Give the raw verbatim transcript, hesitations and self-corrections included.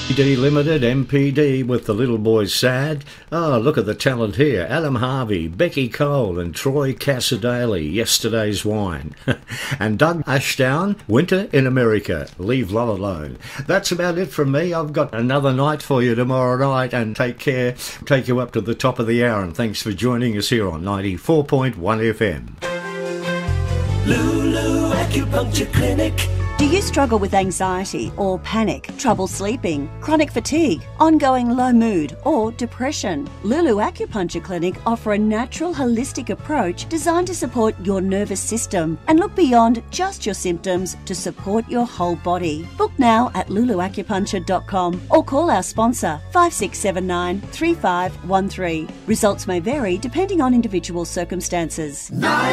D Limited, M P D with The Little Boys Sad. Oh, look at the talent here. Adam Harvey, Becky Cole and Troy Cassadaly, Yesterday's Wine. And Doug Ashdown, Winter in America, Leave Love Alone. That's about it from me. I've got another night for you tomorrow night, and take care. Take you up to the top of the hour, and thanks for joining us here on ninety-four point one F M. Lulu Acupuncture Clinic. Do you struggle with anxiety or panic, trouble sleeping, chronic fatigue, ongoing low mood or depression? Lulu Acupuncture Clinic offer a natural holistic approach designed to support your nervous system and look beyond just your symptoms to support your whole body. Book now at lulu acupuncture dot com or call our sponsor five six seven nine, three five one three. Results may vary depending on individual circumstances.